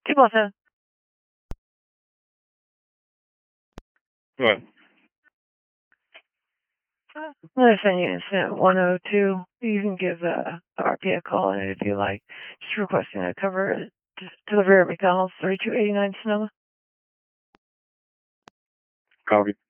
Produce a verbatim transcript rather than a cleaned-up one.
Keep on saying. What? Listen, incident one oh two. You can give uh, R P a call if you like. Just requesting a cover d- delivery at McDonald's, thirty-two eighty-nine Sonoma. Copy.